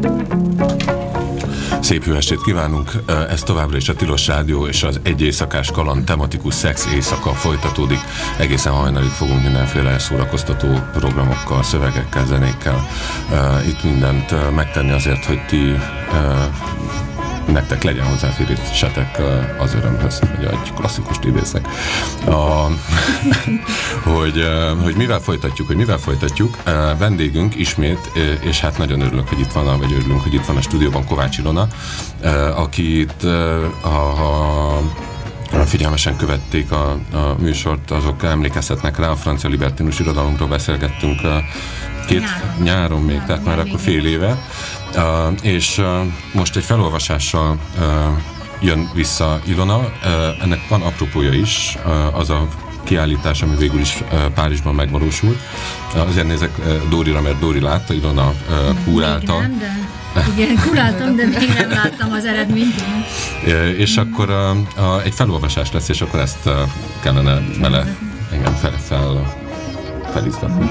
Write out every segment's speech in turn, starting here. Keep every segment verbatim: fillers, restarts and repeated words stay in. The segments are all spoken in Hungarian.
Szép jó estét kívánunk! Ez továbbra is a Tilos Rádió, és az Egy éjszakás kaland tematikus szex éjszaka folytatódik. Egészen hajnalig fogunk mindenféle szórakoztató programokkal, szövegekkel, zenékkel itt mindent megtenni azért, hogy ti nektek legyen hozzáférésetek az örömhöz, hogy egy klasszikust idézek. A, hogy, hogy mivel folytatjuk, hogy mivel folytatjuk. Vendégünk ismét, és hát nagyon örülök, hogy itt van, vagy örülünk, hogy itt van a stúdióban Kovács Ilona, akit a, a figyelmesen követték a, a műsort, azok emlékezhetnek rá, a francia libertinus irodalomról beszélgettünk két nyáron, nyáron még, nyáron, tehát már akkor fél éve. Uh, és uh, most egy felolvasással uh, jön vissza Ilona. Uh, ennek van apropója is, uh, az a kiállítás, ami végül is uh, Párizsban megvalósult. Uh, azért nézek uh, Dórira, mert Dóri látta, Ilona uh, kurálta. Még nem, de igen, kuráltam, de még nem láttam az eredményt. Uh, és akkor uh, uh, egy felolvasás lesz, és akkor ezt uh, kellene bele engem fel, fel, felizgatni.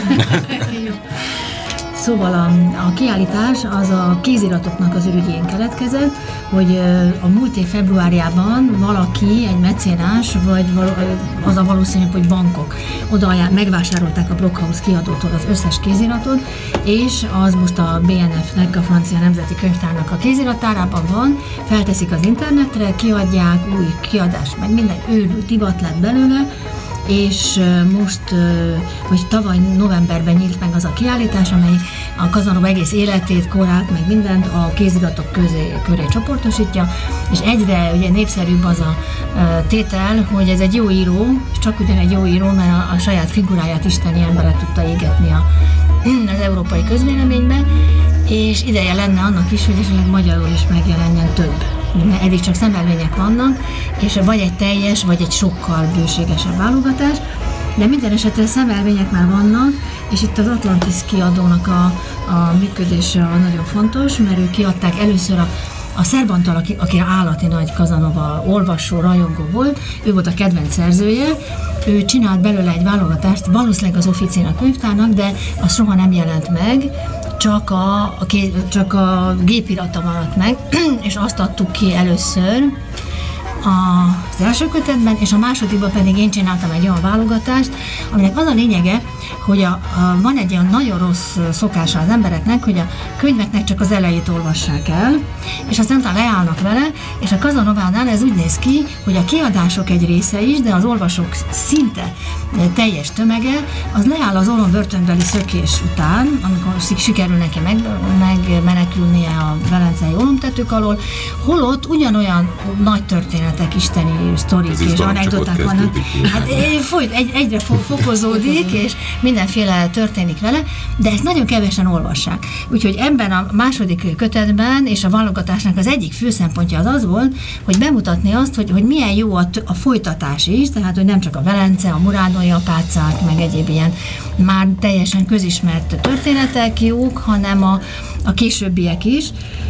Szóval a, a kiállítás az a kéziratoknak az ürügyén keletkezett, hogy a múlt év februárjában valaki, egy mecénás, vagy val- az a valószínű, hogy bankok oda megvásárolták a Brockhaus kiadótól az összes kéziratot, és az most a bé en ef-nek, a Francia Nemzeti Könyvtárnak a kéziratárában van, felteszik az internetre, kiadják, új kiadás, meg minden őrült divat lett belőle, és most, hogy tavaly novemberben nyílt meg az a kiállítás, amely a Casanova egész életét, korát, meg mindent a kéziratok közé, köré csoportosítja, és egyre ugye népszerűbb az a tétel, hogy ez egy jó író, és csak ugyan egy jó író, mert a, a saját figuráját Isten ilyen bele tudta égetni a, az európai közvéleménybe, és ideje lenne annak is, hogy esetleg magyarul is megjelenjen több. Mert eddig csak szemelvények vannak, és vagy egy teljes, vagy egy sokkal bőségesebb válogatás, de minden esetre szemelvények már vannak, és itt az Atlantis kiadónak a, a működése nagyon fontos, mert ők kiadták először a A Szerbantal, aki, aki állati nagy Casanova olvasó, rajongó volt, ő volt a kedvenc szerzője, ő csinált belőle egy válogatást, valószínűleg az Officina könyvtárnak, de az soha nem jelent meg, csak a, a, csak a gépirata maradt meg, és azt adtuk ki először az első kötetben, és a másodikban pedig én csináltam egy olyan válogatást, aminek az a lényege, hogy a, a, van egy olyan nagyon rossz szokása az embereknek, hogy a könyveknek csak az elejét olvassák el, és aztán utána leállnak vele, és a Casanovánál ez úgy néz ki, hogy a kiadások egy része is, de az olvasók szinte teljes tömege, az leáll az orombörtönbeli szökés után, amikor sikerül neki meg, megmenekülnie a velencei oromtetők alól, holott ugyanolyan nagy történetek, isteni sztorik és anekdoták vannak. Hát folyt, egy, egyre fokozódik, és mindenféle történik vele, de ezt nagyon kevesen olvassák. Úgyhogy ebben a második kötetben és a válogatásnak az egyik fő szempontja az az volt, hogy bemutatni azt, hogy, hogy milyen jó a, a folytatás is, tehát hogy nem csak a Velence, a muránói apácák, meg egyéb ilyen már teljesen közismert történetek jók, hanem a, a későbbiek is.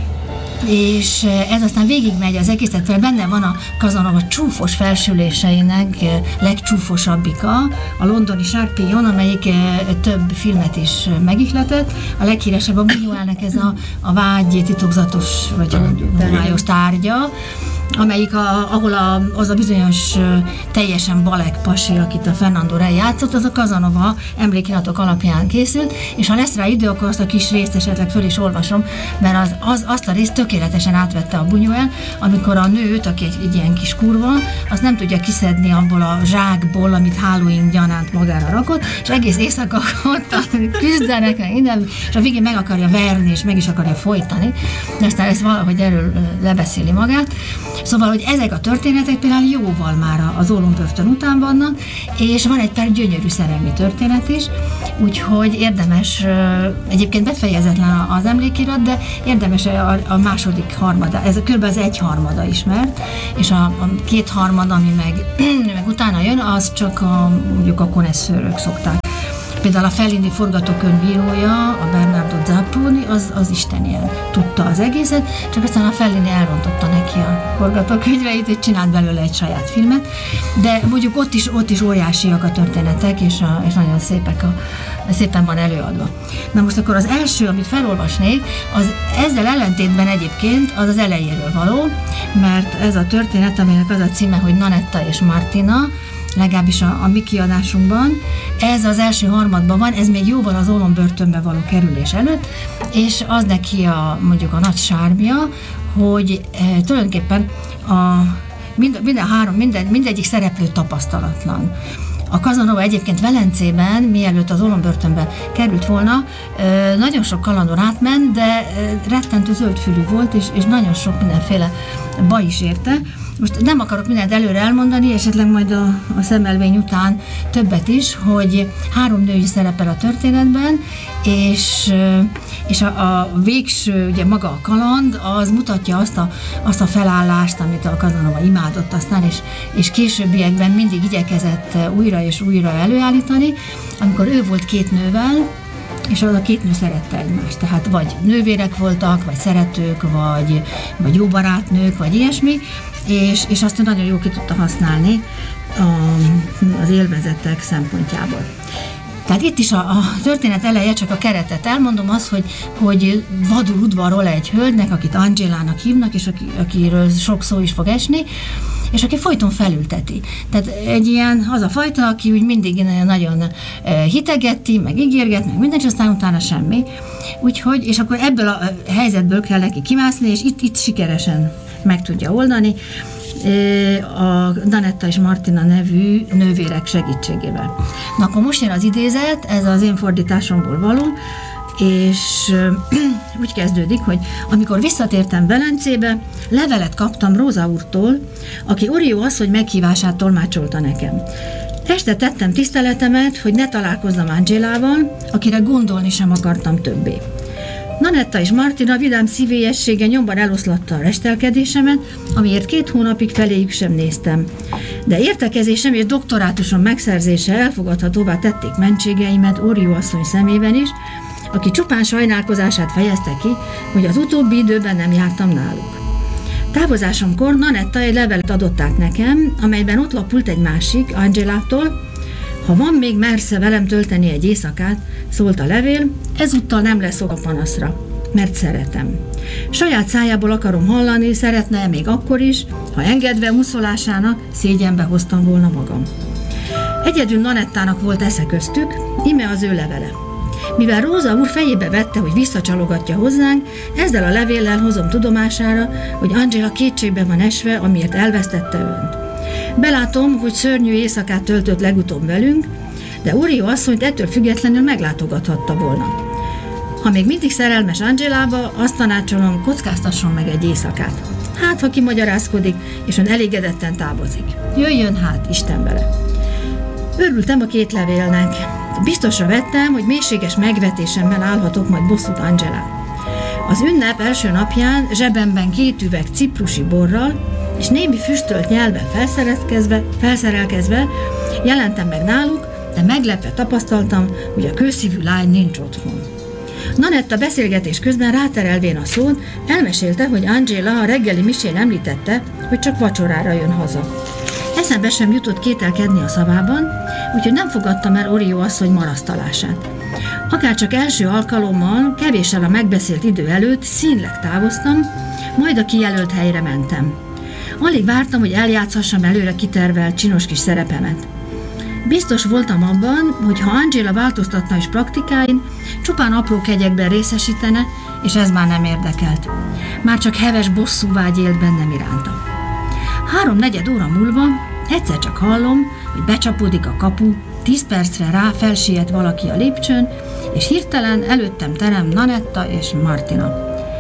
És ez aztán végigmegy az egészet, mert benne van a Casanova csúfos felsüléseinek legcsúfosabbika, a londoni Sharpillon, amelyik több filmet is megihletett. A leghíresebb a Buñuelnek ez a, a vágy titokzatos, vagy homályos tárgya, amelyik a, ahol a, az a bizonyos teljesen balek pasi, akit a Fernando Rey játszott, az a Casanova emlékiratok alapján készült, és ha lesz rá idő, akkor azt a kis részt esetleg föl is olvasom, mert az, az, azt a részt tökéletesen átvette a Buñuel, amikor a nőt, aki egy, egy ilyen kis kurva, azt nem tudja kiszedni abból a zsákból, amit Halloween gyanánt magára rakott, és egész éjszaka ott küzdenek, meg minden, és a végén meg akarja verni, és meg is akarja folytani, de aztán ez valahogy erről lebeszéli magát. Szóval, hogy ezek a történetek például jóval már az orombörtön után vannak, és van egy pár gyönyörű szerelmi történet is, úgyhogy érdemes, egyébként befejezetlen az emlékirat, de érdemes a, a második harmada, ez kb. Az egy harmada ismert, és a, a két harmada, ami meg, meg utána jön, az csak a, mondjuk a konesszőrök szokták Például a Fellini forgatókönyvírója, a Bernardo Zapponi, az, az Isten ilyen tudta az egészet, csak aztán a Fellini elrontotta neki a forgatókönyveit, és csinált belőle egy saját filmet, de mondjuk ott is, ott is óriásiak a történetek, és, a, és nagyon szépek a, szépen van előadva. Na most akkor az első, amit felolvasnék, az ezzel ellentétben egyébként az az elejéről való, mert ez a történet, aminek az a címe, hogy Nanetta és Martina, legalábbis a, a mi kiadásunkban, ez az első harmadban van, ez még jóval az olombörtönbe való kerülés előtt, és az neki a, mondjuk a nagy sármja, hogy e, tulajdonképpen a, mind, minden három, minden, mindegyik szereplő tapasztalatlan. A Casanova egyébként Velencében, mielőtt az olombörtönbe került volna, nagyon sok kalandon átment, de rettentő zöldfülű volt, és, és nagyon sok mindenféle baj is érte. Most nem akarok mindent előre elmondani, esetleg majd a, a szemelvény után többet is, hogy három nő is szerepel a történetben, és, és a, a végső, ugye maga a kaland, az mutatja azt a, azt a felállást, amit a Casanova imádott aztán, és, és későbbiekben mindig igyekezett újra és újra előállítani, amikor ő volt két nővel, és az a két nő szerette egymást. Tehát vagy nővérek voltak, vagy szeretők, vagy, vagy jó barátnők, vagy ilyesmi, és, és azt nagyon jól ki tudta használni a, az élvezetek szempontjából. Tehát itt is a, a történet eleje, csak a keretet elmondom, az, hogy, hogy vadul udvarol egy hölgynek, akit Angélának hívnak, és aki, akiről sok szó is fog esni, és aki folyton felülteti. Tehát egy ilyen, az a fajta, aki úgy mindig nagyon hitegetti, meg ígérget, meg mindent, és aztán utána semmi. Úgyhogy, és akkor ebből a helyzetből kell neki kimászni, és itt, itt sikeresen meg tudja oldani a Nanetta és Martina nevű nővérek segítségével. Na akkor most jön az idézet, ez az én fordításomból való, és úgy kezdődik, hogy amikor visszatértem Velencébe, levelet kaptam Róza úrtól, aki Orió asszony meghívását tolmácsolta nekem. Este tettem tiszteletemet, hogy ne találkozzam Angélával, akire gondolni sem akartam többé. Nanetta és Martina vidám szívélyessége nyomban eloszlatta a restelkedésemet, amiért két hónapig feléjük sem néztem. De értekezésem és doktorátusom megszerzése elfogadhatóvá tették mentségeimet Orió asszony szemében is, aki csupán sajnálkozását fejezte ki, hogy az utóbbi időben nem jártam náluk. Távozásomkor Nanetta egy levelet adott át nekem, amelyben ott lapult egy másik, Angélától. Ha van még mersze velem tölteni egy éjszakát, szólt a levél, ezúttal nem lesz ok a panaszra, mert szeretem. Saját szájából akarom hallani, szeretne még akkor is, ha engedve muszolásának szégyenbe hoztam volna magam. Egyedül Nanettának volt esze köztük, ime az ő levele. Mivel Róza úr fejébe vette, hogy visszacsalogatja hozzánk, ezzel a levéllel hozom tudomására, hogy Angéla kétségbe van esve, amiért elvesztette önt. Belátom, hogy szörnyű éjszakát töltött legutóbb velünk, de Orió asszonyt ettől függetlenül meglátogathatta volna. Ha még mindig szerelmes Angélába, azt tanácsolom, kockáztasson meg egy éjszakát. Hát, ha kimagyarázkodik, és ön elégedetten távozik. Jöjjön hát, Isten vele. Örültem a két levélnek. Biztosra vettem, hogy mélységes megvetésemmel állhatok majd bosszút Angélán. Az ünnep első napján zsebemben két üveg ciprusi borral és némi füstölt nyelven felszerelkezve, felszerelkezve jelentem meg náluk, de meglepve tapasztaltam, hogy a kőszívű lány nincs otthon. Nanetta beszélgetés közben ráterelvén a szót, elmesélte, hogy Angéla a reggeli misén említette, hogy csak vacsorára jön haza. Eszembe sem jutott kételkedni a szavában, úgyhogy nem fogadtam el Orió asszony marasztalását. Akárcsak első alkalommal, kevéssel a megbeszélt idő előtt színleg távoztam, majd a kijelölt helyre mentem. Alig vártam, hogy eljátszhassam előre kitervelt csinos kis szerepemet. Biztos voltam abban, hogy ha Angéla változtatna is praktikáin, csupán apró kegyekben részesítene, és ez már nem érdekelt. Már csak heves bosszúvágy élt bennem iránta. Három negyed óra múlva egyszer csak hallom, hogy becsapódik a kapu, tíz percre rá felsiet valaki a lépcsőn, és hirtelen előttem terem Nanetta és Martina.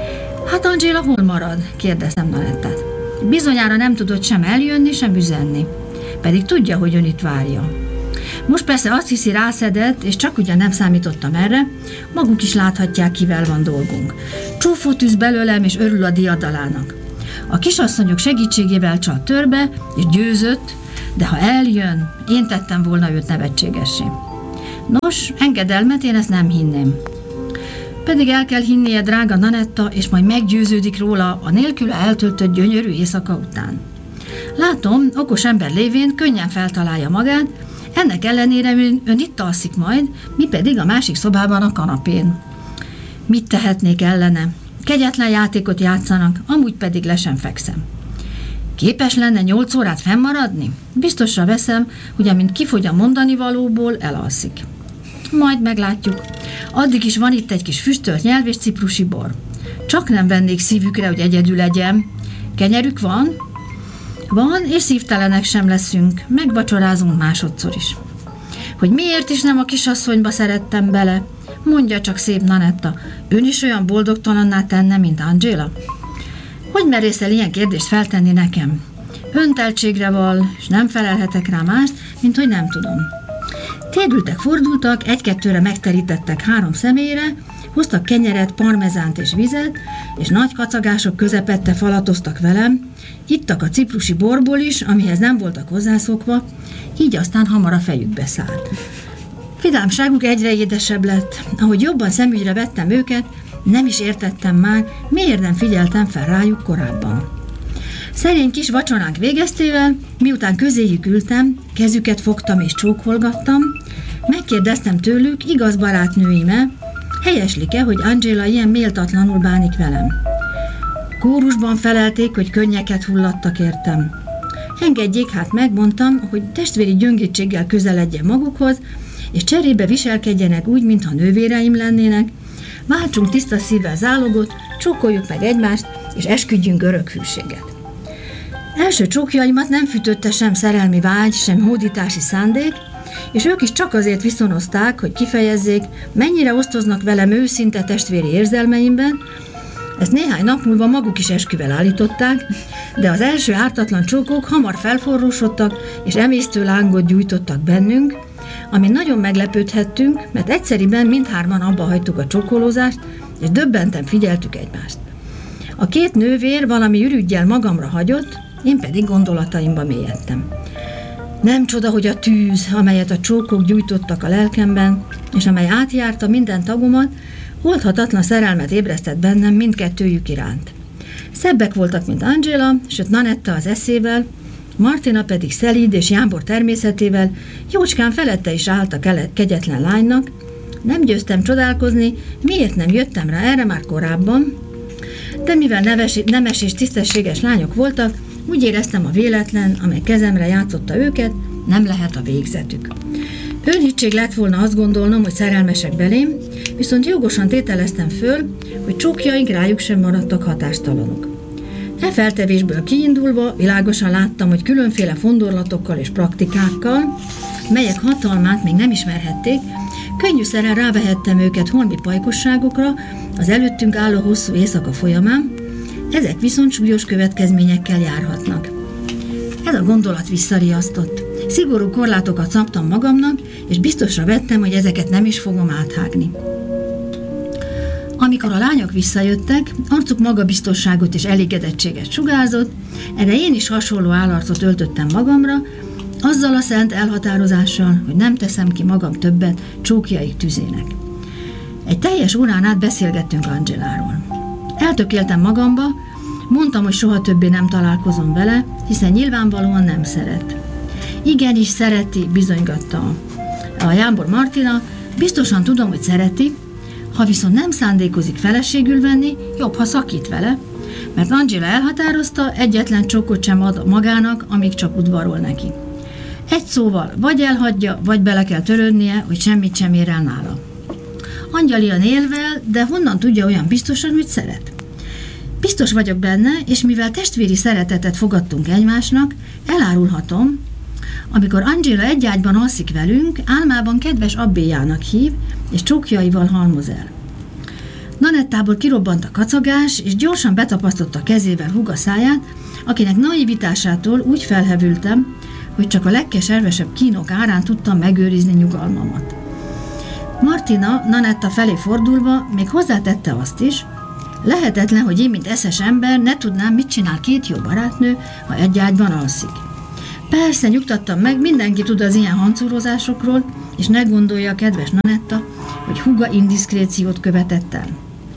Hát Angéla hol marad? Kérdeztem Nanettát. Bizonyára nem tudott sem eljönni, sem üzenni. Pedig tudja, hogy ön itt várja. Most persze azt hiszi, rászedett, és csak ugyan nem számítottam erre, maguk is láthatják, kivel van dolgunk. Csúfot üsz belőlem, és örül a diadalának. A kisasszonyok segítségével csalt törbe, és győzött, de ha eljön, én tettem volna őt nevetségessé. Nos, engedelmet én ezt nem hinném. Pedig el kell hinnie drága Nanetta, és majd meggyőződik róla a nélküle eltöltött gyönyörű éjszaka után. Látom, okos ember lévén könnyen feltalálja magát, ennek ellenére ön, ön itt alszik majd, mi pedig a másik szobában a kanapén. Mit tehetnék ellene? Kegyetlen játékot játszanak, amúgy pedig le sem fekszem. Képes lenne nyolc órát fennmaradni? Biztosra veszem, hogy amint kifogy a mondani valóból, elalszik. Majd meglátjuk. Addig is van itt egy kis füstölt nyelv és ciprusi bor. Csak nem vennék szívükre, hogy egyedül legyen. Kenyerük van? Van, és szívtelenek sem leszünk. Megvacsorázunk másodszor is. Hogy miért is nem a kisasszonyba szerettem bele? Mondja csak, szép Nanetta, ön is olyan boldogtalanná tenne, mint Angela? Hogy merészel ilyen kérdést feltenni nekem? Önteltségre val, és nem felelhetek rá mást, mint hogy nem tudom. Térültek, fordultak, egy-kettőre megterítettek három személyre, hoztak kenyeret, parmezánt és vizet, és nagy kacagások közepette falatoztak velem, ittak a ciprusi borból is, amihez nem voltak hozzászokva, így aztán hamar a fejükbe szállt. Vidámságuk egyre édesebb lett. Ahogy jobban szemügyre vettem őket, nem is értettem már, miért nem figyeltem fel rájuk korábban. Szerény kis vacsoránk végeztével, miután közéjük ültem, kezüket fogtam és csókolgattam, megkérdeztem tőlük, igaz barátnőim-e, helyeslik-e, hogy Angela ilyen méltatlanul bánik velem. Kórusban felelték, hogy könnyeket hullattak értem. Engedjék hát, megmondtam, hogy testvéri gyöngétséggel közeledjen magukhoz, és cserébe viselkedjenek úgy, mintha nővéreim lennének, váltsunk tiszta szívvel zálogot, csókoljuk meg egymást, és esküdjünk örök hűséget. Első csókjaimat nem fütötte sem szerelmi vágy, sem hódítási szándék, és ők is csak azért viszonozták, hogy kifejezzék, mennyire osztoznak velem őszinte testvéri érzelmeimben. Ezt néhány nap múlva maguk is esküvel állították, de az első ártatlan csókok hamar felforrósodtak, és emésztő lángot gyújtottak bennünk, amin nagyon meglepődhettünk, mert egyszeriben mindhárman abba hagytuk a csókolózást, és döbbenten figyeltük egymást. A két nővér valami ürüggyel magamra hagyott, én pedig gondolataimba mélyedtem. Nem csoda, hogy a tűz, amelyet a csókok gyújtottak a lelkemben, és amely átjárta minden tagomat, oldhatatlan szerelmet ébresztett bennem mindkettőjük iránt. Szebbek voltak, mint Angela, sőt Nanetta az eszével, Martina pedig szelíd és jámbor természetével jócskán felette is állt a kegyetlen lánynak. Nem győztem csodálkozni, miért nem jöttem rá erre már korábban, de mivel neves, nemes és tisztességes lányok voltak, úgy éreztem, a véletlen, amely kezemre játszotta őket, nem lehet a végzetük. Önhittség lett volna azt gondolnom, hogy szerelmesek belém, viszont jogosan tételeztem föl, hogy csókjaink rájuk sem maradtak hatástalanok. E feltevésből kiindulva világosan láttam, hogy különféle fondorlatokkal és praktikákkal, melyek hatalmát még nem ismerhették, könnyűszerrel rávehettem őket holmi pajkosságokra az előttünk álló hosszú éjszaka folyamán, ezek viszont súlyos következményekkel járhatnak. Ez a gondolat visszariasztott. Szigorú korlátokat szabtam magamnak, és biztosra vettem, hogy ezeket nem is fogom áthágni. Amikor a lányok visszajöttek, arcuk magabiztosságot és elégedettséget sugárzott, erre én is hasonló állarcot öltöttem magamra, azzal a szent elhatározással, hogy nem teszem ki magam többet csókjaik tüzének. Egy teljes órán át beszélgettünk Angeláról. Eltökéltem magamba, mondtam, hogy soha többé nem találkozom vele, hiszen nyilvánvalóan nem szeret. Igenis szereti, bizonygatta a jámbor Martina, biztosan tudom, hogy szereti, ha viszont nem szándékozik feleségül venni, jobb, ha szakít vele, mert Angela elhatározta, egyetlen csókot sem ad magának, amíg csak udvarol neki. Egy szóval, vagy elhagyja, vagy bele kell törődnie, hogy semmit sem ér el nála. Angyalian élvel, de honnan tudja olyan biztosan, hogy szeret? Biztos vagyok benne, és mivel testvéri szeretetet fogadtunk egymásnak, elárulhatom, amikor Angela egy ágyban alszik velünk, álmában kedves abbéjának hív, és csókjaival halmoz el. Nanettából kirobbant a kacagás, és gyorsan betapasztotta kezével húga száját, akinek naivitásától úgy felhevültem, hogy csak a legkeservesebb kínok árán tudtam megőrizni nyugalmamat. Martina Nanetta felé fordulva még hozzátette azt is, lehetetlen, hogy én, mint eszes ember, ne tudnám, mit csinál két jó barátnő, ha egy ágyban alszik. Persze, nyugtattam meg, mindenki tud az ilyen hancúrozásokról, és ne gondolja a kedves Nanetta, hogy húga indiszkréciót követett el.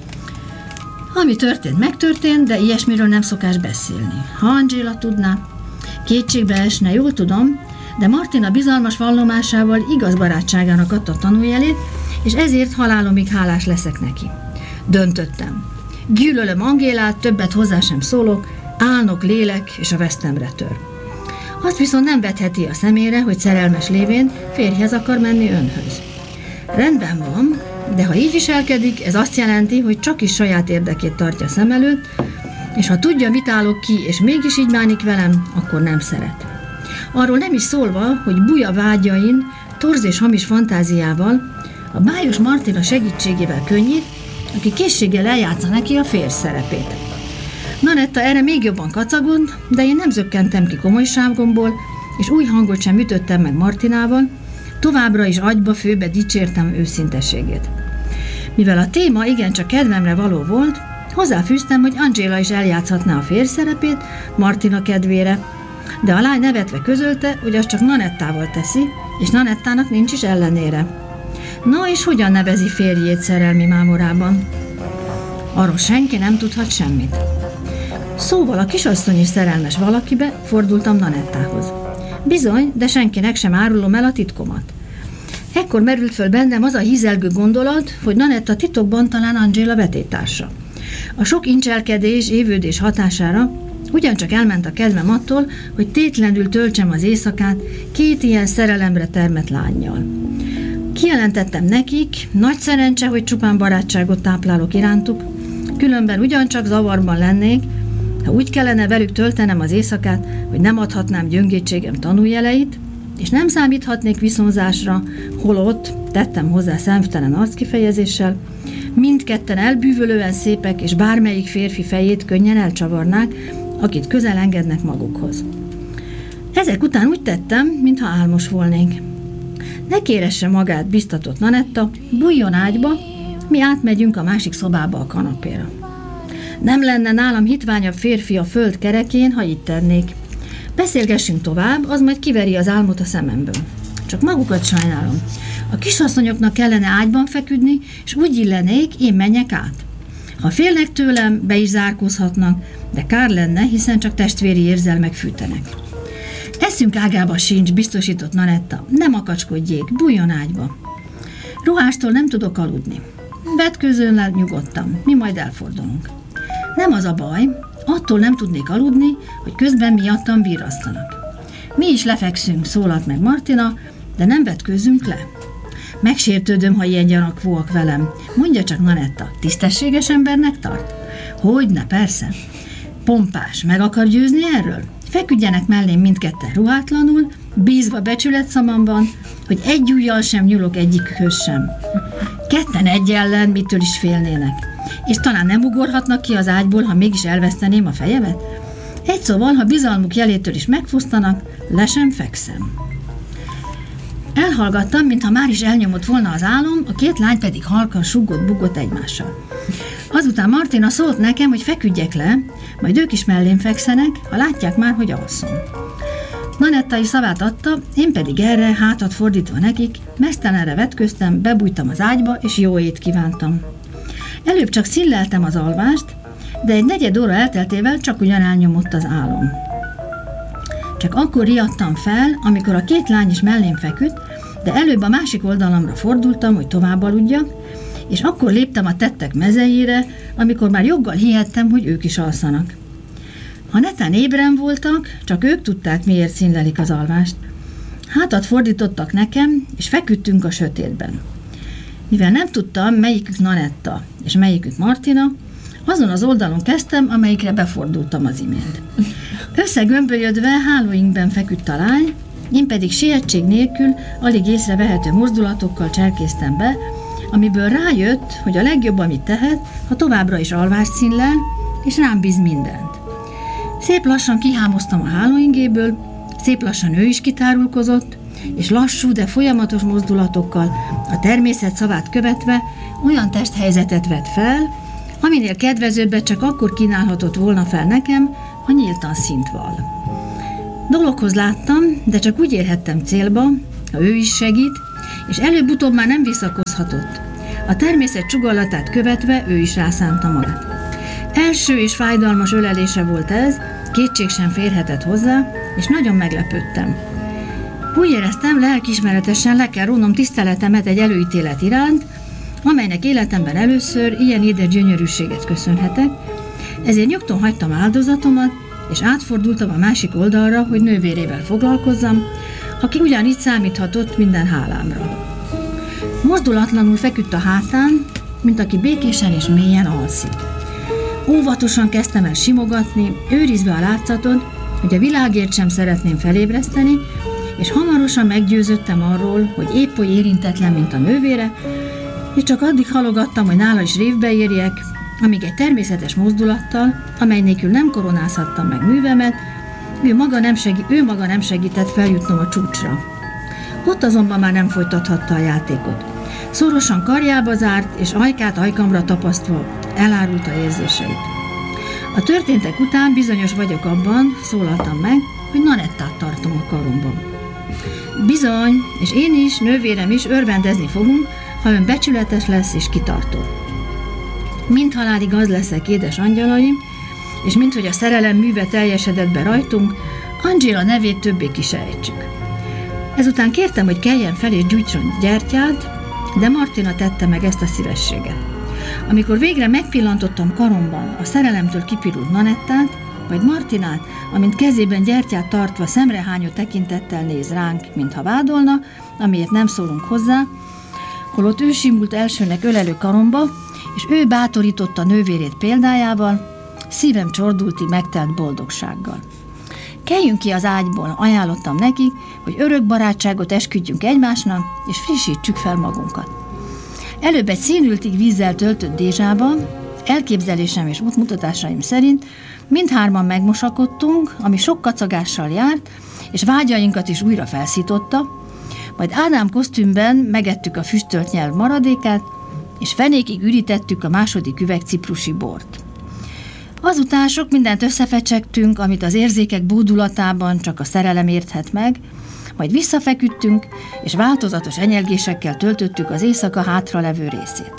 Ami történt, megtörtént, de ilyesmiről nem szokás beszélni. Ha Angéla tudná, kétségbe esne, jól tudom, de Martina bizalmas vallomásával igaz barátságának adta tanújelét, és ezért halálomig hálás leszek neki. Döntöttem. Gyűlölöm Angélát, többet hozzá sem szólok, álnok lélek, és a vesztemre tör. Azt viszont nem vetheti a szemére, hogy szerelmes lévén férjhez akar menni önhöz. Rendben van, de ha így viselkedik, ez azt jelenti, hogy csak is saját érdekét tartja szem előtt, és ha tudja, mit állok ki, és mégis így bánik velem, akkor nem szeret. Arról nem is szólva, hogy buja vágyain, torz és hamis fantáziával, a bájos Martina segítségével könnyít, aki készséggel eljátsza neki a férj szerepét. Nanetta erre még jobban kacagott, de én nem zökkentem ki komolyságomból, és új hangot sem ütöttem meg Martinával, továbbra is agyba főbe dicsértem őszintességét. Mivel a téma igencsak kedvemre való volt, hozzáfűztem, hogy Angéla is eljátszhatná a férj szerepét Martina kedvére, de a lány nevetve közölte, hogy azt csak Nanettával teszi, és Nanettának nincs is ellenére. Na és hogyan nevezi férjét szerelmi mámorában? Arról senki nem tudhat semmit. Szóval a kisasszony is szerelmes valakibe, fordultam Nanettához. Bizony, de senkinek sem árulom el a titkomat. Ekkor merült föl bennem az a hízelgő gondolat, hogy Nanetta titokban talán Angéla vetétársa. A sok incselkedés, évődés hatására ugyancsak elment a kedvem attól, hogy tétlenül töltsem az éjszakát két ilyen szerelemre termett lánnyal. Kijelentettem nekik, nagy szerencse, hogy csupán barátságot táplálok irántuk, különben ugyancsak zavarban lennék, ha úgy kellene velük töltenem az éjszakát, hogy nem adhatnám gyöngétségem tanújeleit, és nem számíthatnék viszonzásra, holott, tettem hozzá szemtelen arckifejezéssel, mindketten elbűvölően szépek, és bármelyik férfi fejét könnyen elcsavarnák, akit közel engednek magukhoz. Ezek után úgy tettem, mintha álmos volnék. Ne kéresse magát, biztatott Nanetta, bújjon ágyba, mi átmegyünk a másik szobába a kanapéra. Nem lenne nálam hitványabb férfi a föld kerekén, ha itt tennék. Beszélgessünk tovább, az majd kiveri az álmot a szememből. Csak magukat sajnálom. A kisasszonyoknak kellene ágyban feküdni, és úgy illenék, én menjek át. Ha félnek tőlem, be is zárkózhatnak, de kár lenne, hiszen csak testvéri érzelmek fűtenek. Eszünk ágába sincs, biztosított Nanetta. Nem akacskodjék, bújjon ágyba. Ruhástól nem tudok aludni. Vetközönnel nyugodtam, mi majd elfordulunk. Nem az a baj, attól nem tudnék aludni, hogy közben miattam virrasztanak. Mi is lefekszünk, szólalt meg Martina, de nem vetkőzzünk le. Megsértődöm, ha ilyen gyanakvóak velem. Mondja csak, Nanetta, tisztességes embernek tart? Hogyne, persze. Pompás, meg akar győzni erről? Feküdjenek mellém mindketten ruhátlanul, bízva becsületszamamban, hogy egy ujjal sem nyúlok egyikköz sem. Ketten egy ellen mitől is félnének. És talán nem ugorhatnak ki az ágyból, ha mégis elveszteném a fejemet? Egy szóval, ha bizalmuk jelétől is megfosztanak, le sem fekszem. Elhallgattam, mintha már is elnyomott volna az álom, a két lány pedig halkan suggott-bugott egymással. Azután Martina szólt nekem, hogy feküdjek le, majd ők is mellém fekszenek, ha látják már, hogy alszom. Nanettai szavát adta, én pedig erre, hátat fordítva nekik, mesztelenre vetköztem, bebújtam az ágyba, és jó ét kívántam. Előbb csak szilleltem az alvást, de egy negyed óra elteltével csak ugyan elnyomott az álom. Csak akkor riadtam fel, amikor a két lány is mellém feküdt, de előbb a másik oldalamra fordultam, hogy tovább aludjak, és akkor léptem a tettek mezejére, amikor már joggal hihettem, hogy ők is alszanak. Ha netán ébren voltak, csak ők tudták, miért színlelik az alvást. Hátat fordítottak nekem, és feküdtünk a sötétben. Mivel nem tudtam, melyikük Nanetta és melyikük Martina, azon az oldalon kezdtem, amelyikre befordultam az imént. Összegömbölyödve hálóinkben feküdt a lány, én pedig sietség nélkül alig észrevehető mozdulatokkal cserkésztem be, amiből rájött, hogy a legjobb, amit tehet, ha továbbra is alvást színlel, és rám bíz mindent. Szép lassan kihámoztam a hálóingéből, szép lassan ő is kitárulkozott, és lassú, de folyamatos mozdulatokkal, a természet szavát követve olyan testhelyzetet vett fel, aminél kedvezőbbet csak akkor kínálhatott volna fel nekem, ha nyíltan szint val. Dologhoz láttam, de csak úgy érhettem célba, ha ő is segít, és előbb-utóbb már nem visszakozhatott. A természet csugallatát követve ő is rászánta magát. Első és fájdalmas ölelése volt ez, kétség sem férhetett hozzá, és nagyon meglepődtem. Úgy éreztem, lelkiismeretesen le kell rónom tiszteletemet egy előítélet iránt, amelynek életemben először ilyen édes gyönyörűséget köszönhetek, ezért nyugton hagytam áldozatomat, és átfordultam a másik oldalra, hogy nővérével foglalkozzam, aki ugyanígy számíthatott minden hálámra. Mozdulatlanul feküdt a hátán, mint aki békésen és mélyen alszik. Óvatosan kezdtem el simogatni, őrizve a látszatot, hogy a világért sem szeretném felébreszteni, és hamarosan meggyőződtem arról, hogy épp oly érintetlen, mint a nővére, és csak addig halogattam, hogy nála is révbe érjek, amíg egy természetes mozdulattal, amely nélkül nem koronázhattam meg művemet, ő maga nem, segí- ő maga nem segített feljutnom a csúcsra. Ott azonban már nem folytathatta a játékot. Szorosan karjába zárt, és ajkát ajkamra tapasztva elárulta érzéseit. A történtek után bizonyos vagyok abban, szólaltam meg, hogy Nanettát tartom a karomban. Bizony, és én is, nővérem is örvendezni fogunk, ha ön becsületes lesz és kitartó. Mind halálig az leszek, édes angyalaim, és minthogy a szerelem műve teljesedett be rajtunk, Angela nevét többé kisejtsük. Ezután kértem, hogy keljen fel és gyújtson gyertyát, de Martina tette meg ezt a szívességet. Amikor végre megpillantottam karomban a szerelemtől kipirult Nanettát, vagy Martinát, amint kezében gyertyát tartva szemrehányó tekintettel néz ránk, mintha vádolna, amiért nem szólunk hozzá, holott ő simult elsőnek ölelő karomba, és ő bátorította nővérét példájával, szívem csordulti megtelt boldogsággal. Keljünk ki az ágyból, ajánlottam neki, hogy örök barátságot esküdjünk egymásnak, és frissítsük fel magunkat. Előbb egy színültig vízzel töltött dézsában, elképzelésem és útmutatásaim szerint mindhárman megmosakodtunk, ami sok kacagással járt, és vágyainkat is újra felszította, majd Ádám kosztümben megettük a füstölt nyelv maradékát, és fenékig ürítettük a második üveg ciprusi bort. Azután sok mindent összefecsegtünk, amit az érzékek bódulatában csak a szerelem érthet meg, majd visszafeküdtünk, és változatos enyelgésekkel töltöttük az éjszaka hátralevő részét.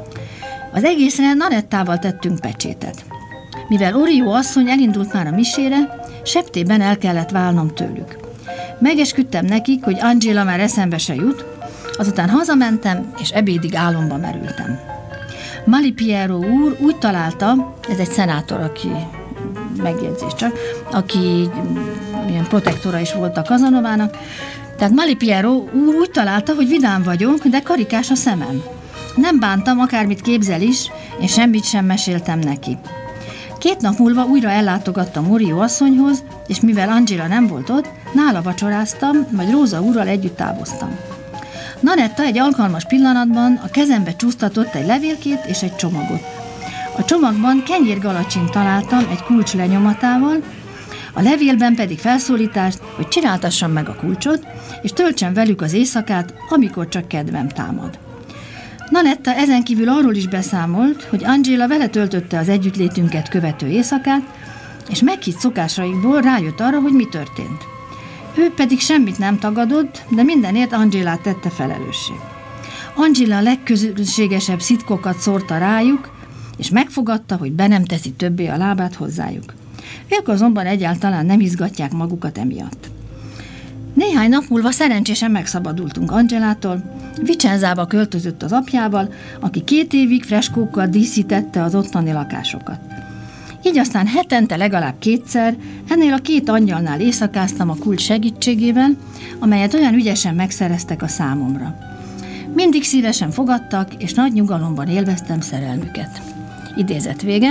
Az egészre Nanettával tettünk pecsétet. Mivel Orió asszony elindult már a misére, septében el kellett válnom tőlük. Megesküdtem nekik, hogy Angela már eszembe se jut, azután hazamentem, és ebédig álomba merültem. Malipiero úr úgy találta, ez egy szenátor, aki, megjegyzés csak, aki ilyen protektora is volt a Kazanovának, tehát Malipiero úr úgy találta, hogy vidám vagyok, de karikás a szemem. Nem bántam, akármit képzel is, és semmit sem meséltem neki. Két nap múlva újra ellátogattam Orió asszonyhoz, és mivel Angela nem volt ott, nála vacsoráztam, majd Róza úrral együtt távoztam. Nanetta egy alkalmas pillanatban a kezembe csúsztatott egy levélkét és egy csomagot. A csomagban kenyérgalacsint találtam egy kulcs lenyomatával, a levélben pedig felszólítást, hogy csináltassam meg a kulcsot, és töltsem velük az éjszakát, amikor csak kedvem támad. Nanetta ezen kívül arról is beszámolt, hogy Angela vele töltötte az együttlétünket követő éjszakát, és meghitt szokásaikból rájött arra, hogy mi történt. Ő pedig semmit nem tagadott, de mindenért Angelát tette felelőssé. Angela a legközönségesebb szitkokat szórta rájuk, és megfogadta, hogy be nem teszi többé a lábát hozzájuk. Ők azonban egyáltalán nem izgatják magukat emiatt. Néhány nap múlva szerencsésen megszabadultunk Angelától, Vicenzába költözött az apjával, aki két évig freskókkal díszítette az ottani lakásokat. Így aztán hetente legalább kétszer ennél a két angyalnál éjszakáztam a kulcs segítségével, amelyet olyan ügyesen megszereztek a számomra. Mindig szívesen fogadtak, és nagy nyugalomban élveztem szerelmüket. Idézet vége.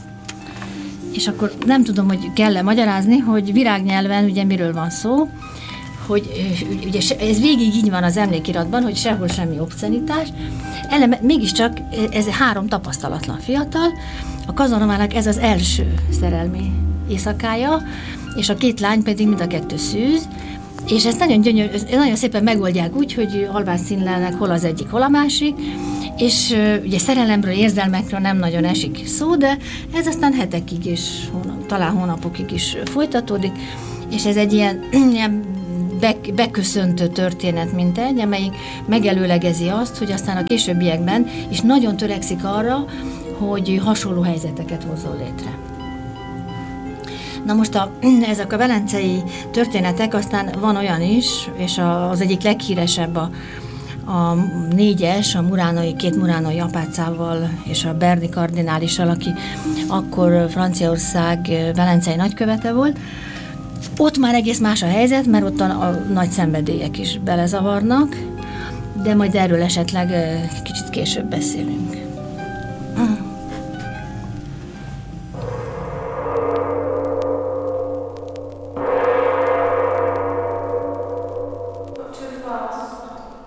És akkor nem tudom, hogy kell-e magyarázni, hogy virágnyelven ugye miről van szó, hogy ugye ez végig így van az emlékiratban, hogy sehol semmi obscenitás, eleme, mégiscsak ez három tapasztalatlan fiatal, a Kazanovának ez az első szerelmi éjszakája, és a két lány pedig mind a kettő szűz, és ezt nagyon gyönyör, nagyon szépen megoldják úgy, hogy halvány színlelnek hol az egyik, hol a másik, és ugye szerelemről, érzelmekről nem nagyon esik szó, de ez aztán hetekig és hónap, talán hónapokig is folytatódik, és ez egy ilyen, ilyen beköszöntő történet, mint egy, amelyik megelőlegezi azt, hogy aztán a későbbiekben is nagyon törekszik arra, hogy hasonló helyzeteket hozzon létre. Na most a, ezek a velencei történetek, aztán van olyan is, és az egyik leghíresebb a, a négyes, a muránai, két muránai apácával és a Berni kardinálissal, aki akkor Franciaország velencei nagykövete volt. Ott már egész más a helyzet, mert ott a, a nagy szenvedélyek is belezavarnak, de majd erről esetleg kicsit később beszélünk.